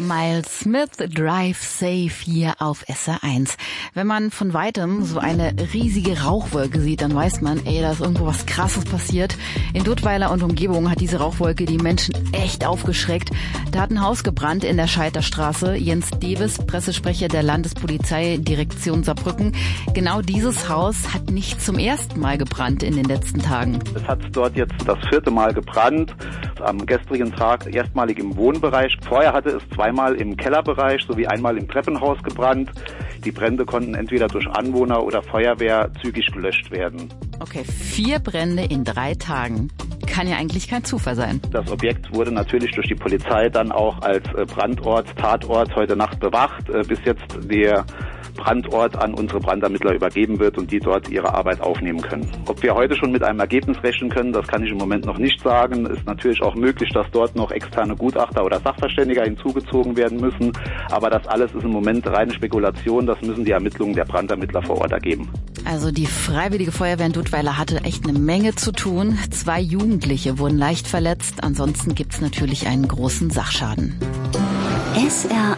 Miles Smith, Drive Safe hier auf SR1. Wenn man von Weitem so eine riesige Rauchwolke sieht, dann weiß man, da ist irgendwo was Krasses passiert. In Duttweiler und Umgebung hat diese Rauchwolke die Menschen echt aufgeschreckt. Da hat ein Haus gebrannt in der Scheiterstraße. Jens Dewes, Pressesprecher der Landespolizeidirektion Saarbrücken. Genau dieses Haus hat nicht zum ersten Mal gebrannt in den letzten Tagen. Es hat dort jetzt das 4. Mal gebrannt. Am gestrigen Tag erstmalig im Wohnbereich. Vorher hatte es zweimal im Kellerbereich sowie einmal im Treppenhaus gebrannt. Die Brände konnten entweder durch Anwohner oder Feuerwehr zügig gelöscht werden. Okay, 4 Brände in 3 Tagen. Kann ja eigentlich kein Zufall sein. Das Objekt wurde natürlich durch die Polizei dann auch als Brandort, Tatort heute Nacht bewacht, bis jetzt der Brandort an unsere Brandermittler übergeben wird und die dort ihre Arbeit aufnehmen können. Ob wir heute schon mit einem Ergebnis rechnen können, das kann ich im Moment noch nicht sagen. Ist natürlich auch möglich, dass dort noch externe Gutachter oder Sachverständiger hinzugezogen werden müssen. Aber das alles ist im Moment reine Spekulation. Das müssen die Ermittlungen der Brandermittler vor Ort ergeben. Also die Freiwillige Feuerwehr in Duttweiler hatte echt eine Menge zu tun. 2 Jugendliche wurden leicht verletzt. Ansonsten gibt's natürlich einen großen Sachschaden. SR